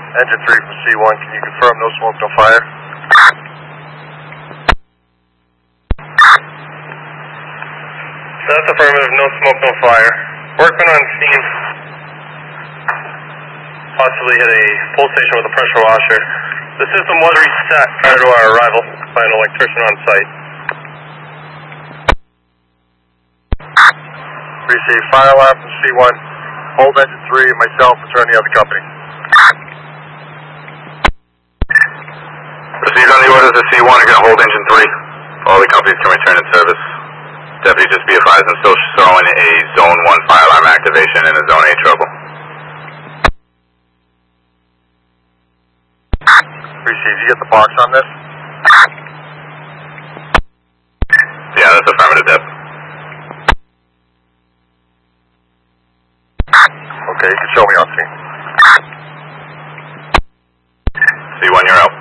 Engine 3 from C1, can you confirm no smoke, no fire? That's affirmative, no smoke, no fire. Workman on scene. Possibly hit a pull station with a pressure washer. The system was reset prior to our arrival by an electrician on site. Received fire alarm from C1. Hold engine 3 and myself return the other company. Received on the orders of C1 are going to hold engine 3. All the companies can return in service. Deputy, just be advised I'm still showing a Zone 1 fire alarm activation and a Zone 8 trouble. Received, you get the box on this? Yeah, that's affirmative, Dep. Okay, you can show me on scene. C1, you're out.